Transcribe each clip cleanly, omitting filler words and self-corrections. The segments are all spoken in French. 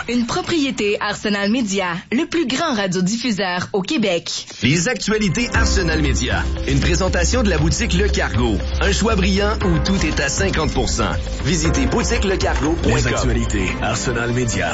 une propriété Arsenal Média, le plus grand radiodiffuseur au Québec. Les actualités Arsenal Média. Une présentation de la boutique Le Cargo. Un choix brillant où tout est à 50%. Visitez boutiquelecargo.com. Les actualités Arsenal Média.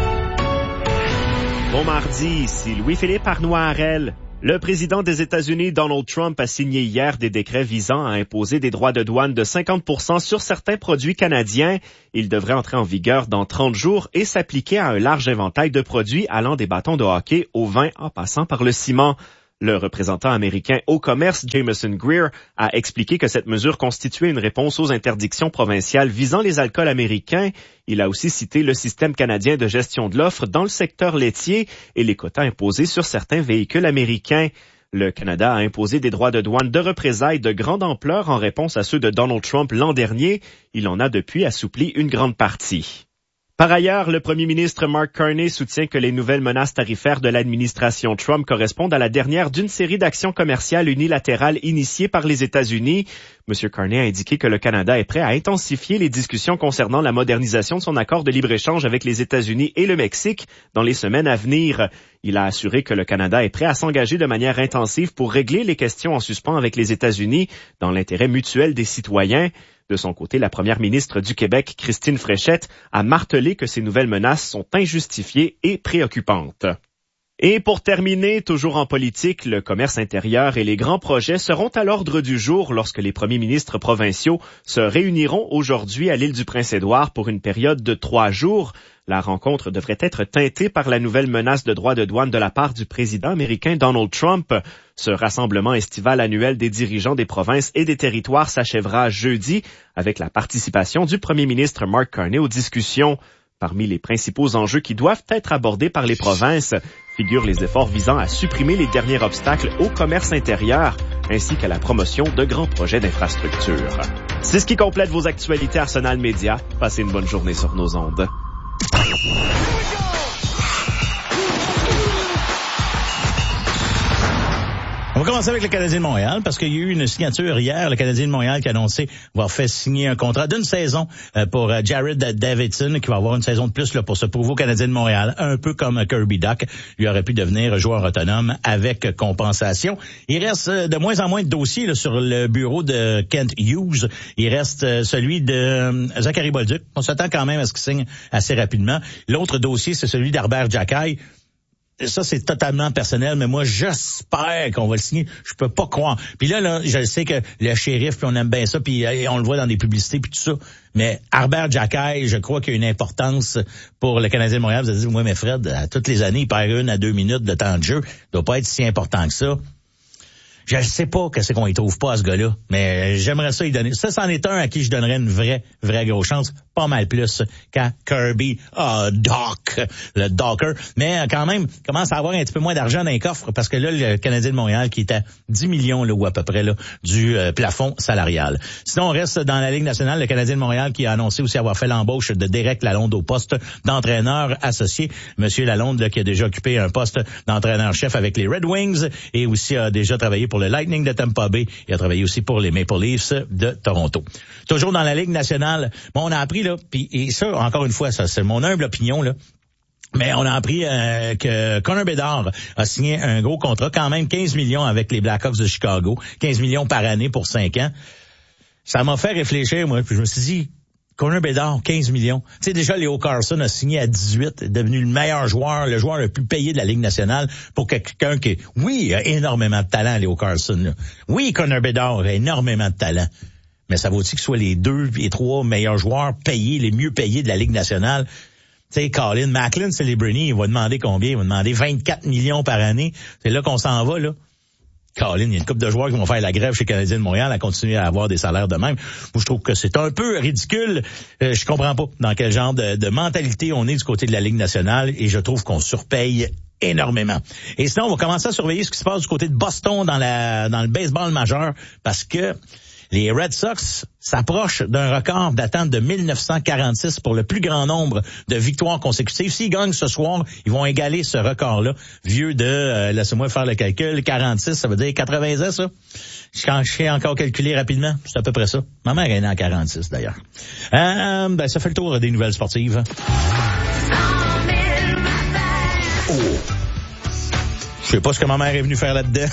Bon mardi, ici Louis-Philippe Arnois-Harel. Le président des États-Unis, Donald Trump, a signé hier des décrets visant à imposer des droits de douane de 50% sur certains produits canadiens. Ils devraient entrer en vigueur dans 30 jours et s'appliquer à un large éventail de produits allant des bâtons de hockey au vin en passant par le ciment. Le représentant américain au commerce, Jameson Greer, a expliqué que cette mesure constituait une réponse aux interdictions provinciales visant les alcools américains. Il a aussi cité le système canadien de gestion de l'offre dans le secteur laitier et les quotas imposés sur certains véhicules américains. Le Canada a imposé des droits de douane de représailles de grande ampleur en réponse à ceux de Donald Trump l'an dernier. Il en a depuis assoupli une grande partie. Par ailleurs, le premier ministre Mark Carney soutient que les nouvelles menaces tarifaires de l'administration Trump correspondent à la dernière d'une série d'actions commerciales unilatérales initiées par les États-Unis. M. Carney a indiqué que le Canada est prêt à intensifier les discussions concernant la modernisation de son accord de libre-échange avec les États-Unis et le Mexique dans les semaines à venir. Il a assuré que le Canada est prêt à s'engager de manière intensive pour régler les questions en suspens avec les États-Unis dans l'intérêt mutuel des citoyens. De son côté, la première ministre du Québec, Christine Fréchette, a martelé que ces nouvelles menaces sont injustifiées et préoccupantes. Et pour terminer, toujours en politique, le commerce intérieur et les grands projets seront à l'ordre du jour lorsque les premiers ministres provinciaux se réuniront aujourd'hui à l'île du Prince-Édouard pour une période de 3 jours. La rencontre devrait être teintée par la nouvelle menace de droits de douane de la part du président américain Donald Trump. Ce rassemblement estival annuel des dirigeants des provinces et des territoires s'achèvera jeudi avec la participation du premier ministre Mark Carney aux discussions. Parmi les principaux enjeux qui doivent être abordés par les provinces figurent les efforts visant à supprimer les derniers obstacles au commerce intérieur ainsi qu'à la promotion de grands projets d'infrastructure. C'est ce qui complète vos actualités Arsenal Média. Passez une bonne journée sur nos ondes. On va commencer avec le Canadien de Montréal parce qu'il y a eu une signature hier. Le Canadien de Montréal qui a annoncé avoir fait signer un contrat d'une saison pour Jared Davidson qui va avoir une saison de plus là, pour ce nouveau Canadien de Montréal. Un peu comme Kirby Dach. Lui aurait pu devenir joueur autonome avec compensation. Il reste de moins en moins de dossiers là, sur le bureau de Kent Hughes. Il reste celui de Zachary Bolduc. On s'attend quand même à ce qu'il signe assez rapidement. L'autre dossier, c'est celui d'Herbert Giaccai. Ça, c'est totalement personnel, mais moi, j'espère qu'on va le signer. Je peux pas croire. Puis là, je sais que le shérif, puis on aime bien ça, puis on le voit dans des publicités, puis tout ça. Mais Herbert Giaccai, je crois qu'il y a une importance pour le Canadien de Montréal. Vous avez dit, moi, mais Fred, à toutes les années, il perd 1 à 2 minutes de temps de jeu. Il doit pas être si important que ça. Je sais pas qu'est-ce qu'on y trouve pas à ce gars-là, mais j'aimerais ça y donner. Ça, c'en est un à qui je donnerais une vraie grosse chance. Pas mal plus qu'à Kirby Dach, le Docker. Mais quand même, commence à avoir un petit peu moins d'argent dans les coffres parce que là, le Canadien de Montréal qui est à 10 millions là, ou à peu près là, du plafond salarial. Sinon, on reste dans la Ligue nationale. Le Canadien de Montréal qui a annoncé aussi avoir fait l'embauche de Derek Lalonde au poste d'entraîneur associé. Monsieur Lalonde là, qui a déjà occupé un poste d'entraîneur-chef avec les Red Wings et aussi a déjà travaillé pour le Lightning de Tampa Bay. Il a travaillé aussi pour les Maple Leafs de Toronto. Toujours dans la Ligue nationale, bon, on a appris là, puis et ça, encore une fois, ça c'est mon humble opinion là. Mais on a appris que Connor Bedard a signé un gros contrat, quand même 15 millions avec les Blackhawks de Chicago, 15 millions par année pour 5 ans. Ça m'a fait réfléchir, moi, puis je me suis dit, Connor Bedard, 15 millions. Tu sais, déjà, Leo Carlson a signé à 18, est devenu le meilleur joueur, le joueur le plus payé de la Ligue nationale pour quelqu'un qui, oui, a énormément de talent, Leo Carlson. Là. Oui, Connor Bedard a énormément de talent. Mais ça vaut-il que ce soit les 2 et 3 meilleurs joueurs payés, les mieux payés de la Ligue nationale? Tu sais, Colin Macklin, Celebrini, il va demander combien? Il va demander 24 millions par année. C'est là qu'on s'en va, là. Colin, il y a une couple de joueurs qui vont faire la grève chez Canadien de Montréal à continuer à avoir des salaires de même. Moi, je trouve que c'est un peu ridicule. Je comprends pas dans quel genre de mentalité on est du côté de la Ligue nationale et je trouve qu'on surpaye énormément. Et sinon, on va commencer à surveiller ce qui se passe du côté de Boston dans le baseball majeur parce que les Red Sox s'approchent d'un record d'attente de 1946 pour le plus grand nombre de victoires consécutives. S'ils gagnent ce soir, ils vont égaler ce record-là. Vieux de, laissez-moi faire le calcul, 46, ça veut dire 80 ans, ça? Je sais encore calculer rapidement. C'est à peu près ça. Ma mère est née en 46, d'ailleurs. Ça fait le tour des nouvelles sportives. 100 000 sais pas ce que ma mère est venue faire là-dedans.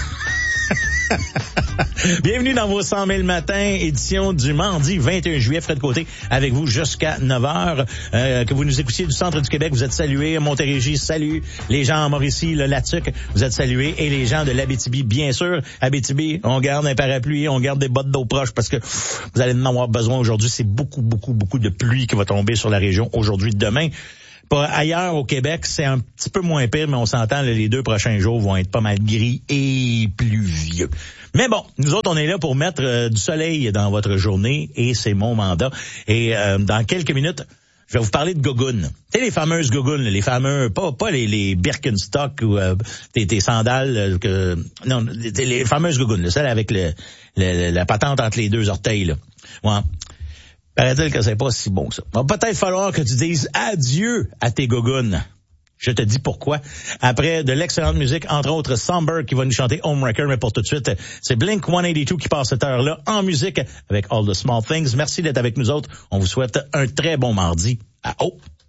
Bienvenue dans vos 100 000 matins, édition du mardi 21 juillet. Fred Côté avec vous jusqu'à 9h. Que vous nous écoutiez du centre du Québec, vous êtes salués. Montérégie, salut. Les gens en Mauricie, le Latuc, vous êtes salués. Et les gens de l'Abitibi, bien sûr. Abitibi, on garde un parapluie, on garde des bottes d'eau proche parce que vous allez en avoir besoin aujourd'hui. C'est beaucoup de pluie qui va tomber sur la région aujourd'hui, demain. Ailleurs au Québec, c'est un petit peu moins pire, mais on s'entend, les 2 prochains jours vont être pas mal gris et pluvieux. Mais bon, nous autres, on est là pour mettre du soleil dans votre journée et c'est mon mandat. Et dans quelques minutes, je vais vous parler de gogoons. Tu sais, les fameuses gogoons, les fameux, pas les Birkenstock ou tes sandales, non, les fameuses gogoons, celles avec la patente entre les 2 orteils, là. Ouais. Paraît-il que c'est pas si bon que ça. Va peut-être falloir que tu dises adieu à tes gogoons. Je te dis pourquoi. Après de l'excellente musique, entre autres Somber qui va nous chanter Homewrecker, mais pour tout de suite, c'est Blink-182 qui passe cette heure-là en musique avec All the Small Things. Merci d'être avec nous autres. On vous souhaite un très bon mardi. À haut.